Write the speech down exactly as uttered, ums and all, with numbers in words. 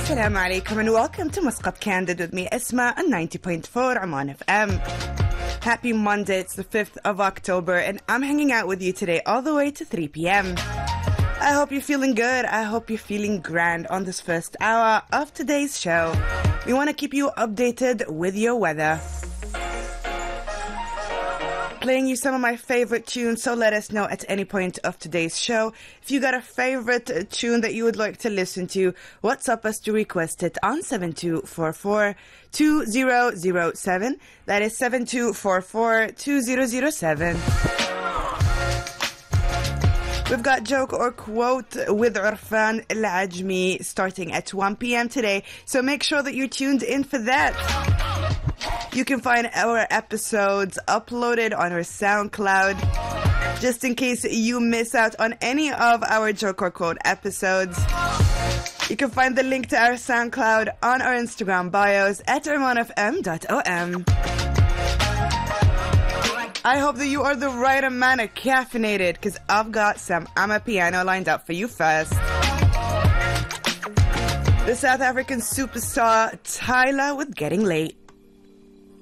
Assalamu alaikum and welcome to Muscat Candid with me, Isma, on ninety point four Oman F M. Happy Monday, it's the fifth of October, and I'm hanging out with you today all the way to three p.m. I hope you're feeling good. I hope you're feeling grand on this first hour of today's show. We want to keep you updated with your weather. Playing you some of my favorite tunes, so let us know at any point of today's show. If you got a favorite uh, tune that you would like to listen to, WhatsApp us to request it on seven two four four, two zero zero seven. That is seven two four four, two zero zero seven. We've got Joke or Quote with Urfan Al-Ajmi starting at one p.m. today, so make sure that you're tuned in for that. You can find our episodes uploaded on our SoundCloud. Just in case you miss out on any of our Joke or Quote episodes, you can find the link to our SoundCloud on our Instagram bios at oman f m dot o m. I hope that you are the right amount of caffeinated, because I've got some Amapiano lined up for you first. The South African superstar Tyla with Getting Late.